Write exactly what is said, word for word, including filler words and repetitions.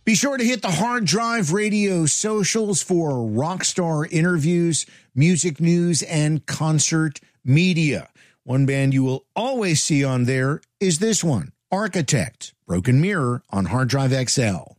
Be sure to hit the Hard Drive Radio socials for rock star interviews, music news, and concert media. One band you will always see on there is this one, Architect, Broken Mirror on Hard Drive X L.